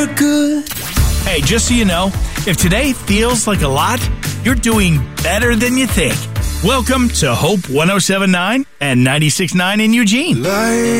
good. Hey, just so you know, if today feels like a lot, you're doing better than you think. Welcome to Hope 107.9 and 96.9 in Eugene.